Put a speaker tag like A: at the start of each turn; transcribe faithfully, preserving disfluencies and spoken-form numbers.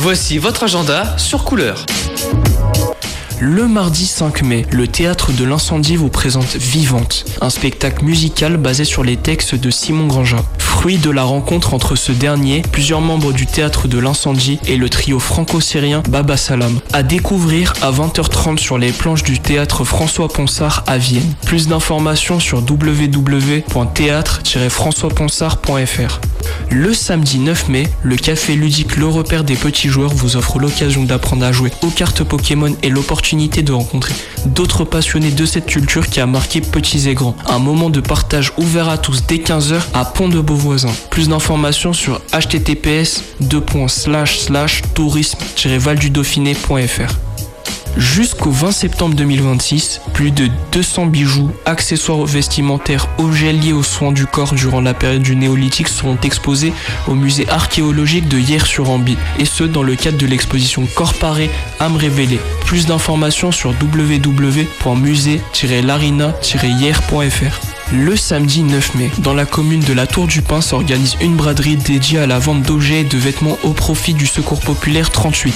A: Voici votre agenda sur Couleur.
B: Le mardi cinq mai, le Théâtre de l'Incendie vous présente Vivante, un spectacle musical basé sur les textes de Simon Grangin. Fruit de la rencontre entre ce dernier, plusieurs membres du Théâtre de l'Incendie et le trio franco-syrien Baba Salam. À découvrir à vingt heures trente sur les planches du Théâtre François Ponsard à Vienne. Plus d'informations sur w w w point théâtre tiret françois ponsard point f r. Le samedi neuf mai, le café ludique Le Repère des Petits Joueurs vous offre l'occasion d'apprendre à jouer aux cartes Pokémon et l'opportunité de rencontrer d'autres passionnés de cette culture qui a marqué petits et grands. Un moment de partage ouvert à tous dès quinze heures à Pont-de-Beauvoisin. Plus d'informations sur h t t p s deux points slash slash tourisme tiret val du dauphiné point f r. Jusqu'au vingt septembre deux mille vingt-six, plus de deux cents bijoux, accessoires vestimentaires, objets liés aux soins du corps durant la période du néolithique seront exposés au musée archéologique de Hyères-sur-Amby, et ce dans le cadre de l'exposition Corps paré, âme révélée. Plus d'informations sur w w w point musée tiret larina tiret hyères point f r. Le samedi neuf mai, dans la commune de la Tour du Pin s'organise une braderie dédiée à la vente d'objets et de vêtements au profit du Secours Populaire trente-huit.